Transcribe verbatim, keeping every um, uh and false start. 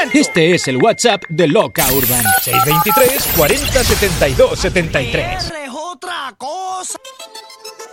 momento. Este es el WhatsApp de Loca Urban. seis dos tres, cuarenta, setenta y dos, setenta y tres. Es otra cosa.